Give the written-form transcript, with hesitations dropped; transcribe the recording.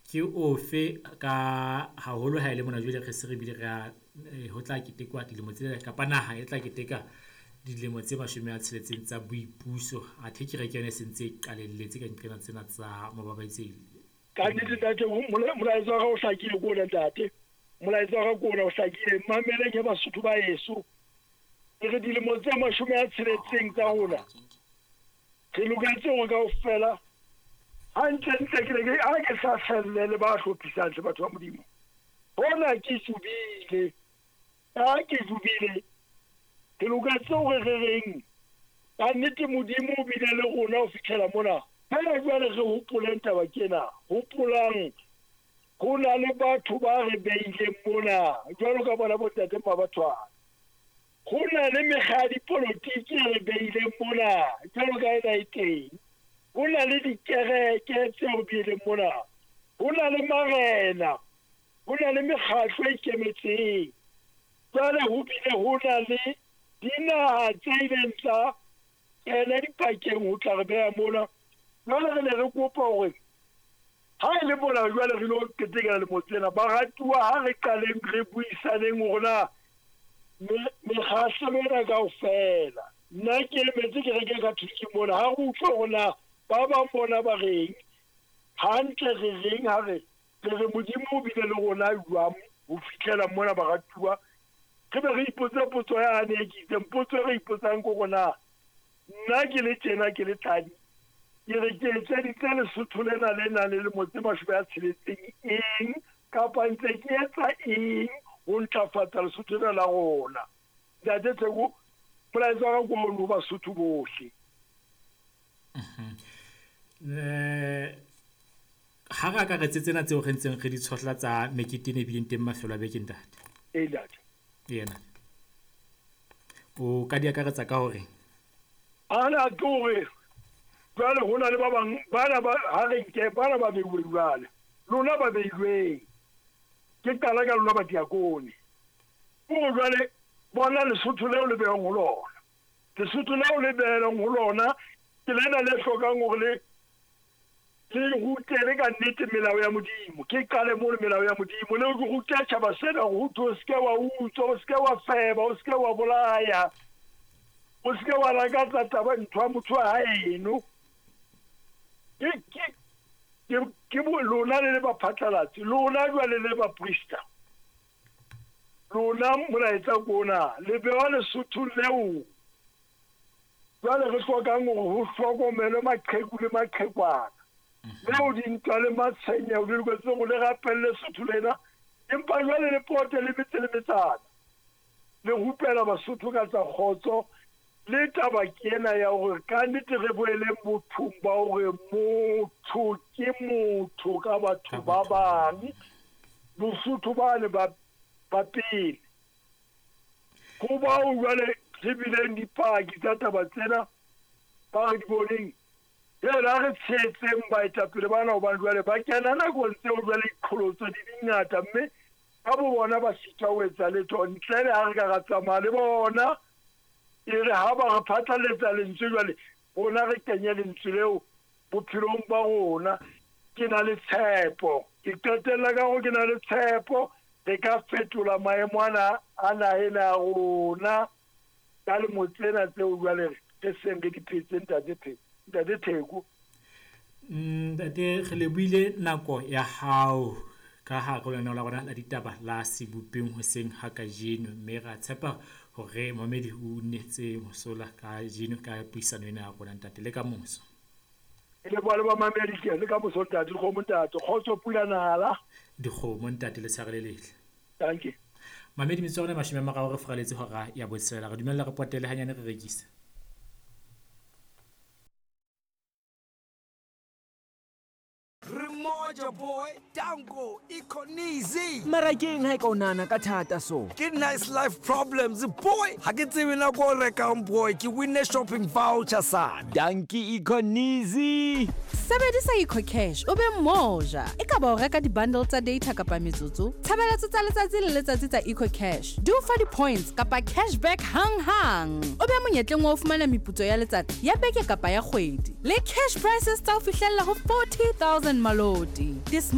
ke ofe ka haholo ha ile mona jwale re se re bile ra ho tla ketekwa dilemo tse kapa naha e tla keteka dilemo tse 60 tsa boipuso a the ke re ke yone sentse qalelletse ka nqena tsena tsa mababaitseli ka nnete tate molaetsa wa ga o hlakile ko ntate molaetsa wa ga ko o hlakile mamele ke Basotho ba yeso re dilemo tse 60 tsa rona ke loketse go ka ofela hantle ke sa sellele ba hlophisang le batho ba modimo bona ke subile ke subile ke loketse gore re reng ka nnete modimo o bile le rona o fitlhela mona fela jwale re hopoleng taba kena hopolang go na le batho ba re beileng mona jwalo ka bona botate ba bathwana go na le mekga ya dipolotiki re beileng mona jwalo ka ena e teng go na le dikereke tseo bileng mona go na le marena go na le mekgatlo e ikemetseng jwale ho bile ho na le dinaha tse ileng tsa kena dipakeng ho tla re beha mona jwale re ne re kopa hore ha e le mona jwale re lo ketekela le motsena ba ratuwa ha re qaleng re buisaneng rona mekgahlelo kaofela nna ke emetse ke reke ka thuki mona ha re utlwe rona ba ba bona ba reng hantle re reng ha re modimo o bile le rona jwang ho fitlhela mona ba ratuwa ke be re ipotsa potso ya ane ke itse potso re ipotsang ko rona nna ke le tjena ke le tladi ke re ke tseditse Lesotho lena le nang le motse 60 eng kapa ntse ke etsa eng ho ntlafatsa Lesotho la rona ntate tsego molaetsa wa go lo Basotho bohle ha ga ka re tsetsena tseo re ntseng re di tshotla tsa meketene bileng teng mafelo a bekeng ntate ntate yena o ka di akaretsa ka hore ana tore jwale ho na le ba bang bana ba ha re nke bana ba beilwe jwale lona ba beilwe ke qala ka lona ba diakone o jwale bona Lesotho leo le behang ho lona Lesotho leo le behang ho lona ke lena le hlokang hore le rutele ka nnete melao ya modimo ke qale mo le melao ya modimo le go ruta tšhaba sena go thuo se wa utswa o se wa feba o se wa bolaya o se wa raka taba ntwa motho a eno ke bo lona le ba phatlalatsi lona jwale le ba priester lona molaetsa kona le bewa Lesotho leo jwale re hlokang gore ho hlokomele maqheku le maqhekwana leo dintwa le matshenya o di go tse go le rapelle Lesotho lena empa jwale le pote le metsana le hupela Basotho ka tsa khotso le taba kena ya gore ka nnete re boele mothong ba gore motho ke motho ka batho ba bang Basotho ba le ba pele go ba o jwale re bileng dipaki tsa taba tsena ba re di boneng yela re tshetseng ba etapele bana o ba jwale ba kena nakong tseo jwale iqholotso di dingata mme ka bo bona ba sitwa o etsa letho ntle le ha re ka ra tsamaya le bona re ha ba re phatlaletsa lentswe jwale bona re kenye lentswe leo bophelong ba rona ke na le tshepo ke qetella ka go ke na le tshepo re ka fetola maemo ana a naheng ya rona ka le motsena tseo jwale re seng re di phetseng ntate Theko ntate re le buile nako ya hao ka ha go lena la rona la ditaba la Sebopeng hoseng ha ka jeno mme ra tshepa hore Mohamedi o netse mosola ka jeno ka puisano ena ya rona ntate le ka moso le ba mamedi ke le ka moso ntate go montate khotso pula nala dikgomo ntate le tsagale lehle thank you Mohamedi metsona mashome magao re fraletse hora ya botsela re dumella re potele hanyane re rekisa Moja boy, Dango, Ikonizi. Marakeng ha ka onana ka thata so. Ke nice life problems boy. Ha ke tsebe na go reka boy, ke win shopping voucher sa. Danki Ikonizi. Sebedisa EcoCash o be moja. E ka ba o reka di-bundle tsa data kapa metsotso. Tshebeletso tsa letsatsi le letsatsi tsa EcoCash. Di o fa di-points kapa cashback hang. O be monyetleng wa o fumana meputso ya letsatsi ya beke kapa ya kgwedi. Le cash prizes tsa o fihlella ho 40,000 malodi.